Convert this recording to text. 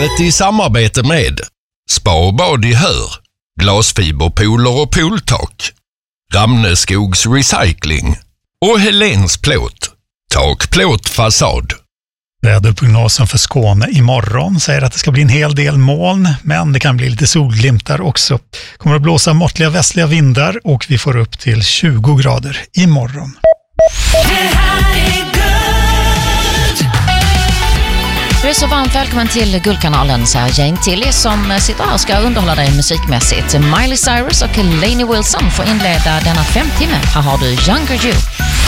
Programmet i samarbete med Spa och bad i Hör, Glasfiberpooler och pooltak, Ramneskogs Recycling och Helens Plåt, takplåt fasad. Väderprognosen för Skåne imorgon säger att det ska bli en hel del moln, men det kan bli lite solglimtar också. Kommer att blåsa måttliga västliga vindar och vi får upp till 20 grader imorgon. Du är så varmt välkommen till Guldkanalen, säger Jane Tilly som sitter här och ska underhålla dig musikmässigt. Miley Cyrus och Lainey Wilson får inleda denna 5 timme. Här har du Younger You.